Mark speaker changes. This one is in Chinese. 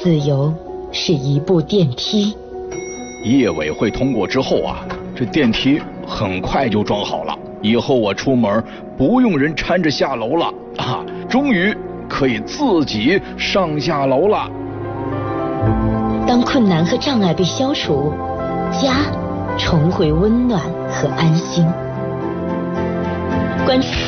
Speaker 1: 自由是一部电梯。
Speaker 2: 业委会通过之后啊，这电梯很快就装好了，以后我出门不用人搀着下楼了啊，终于可以自己上下楼了。
Speaker 1: 当困难和障碍被消除，家重回温暖和安心。关注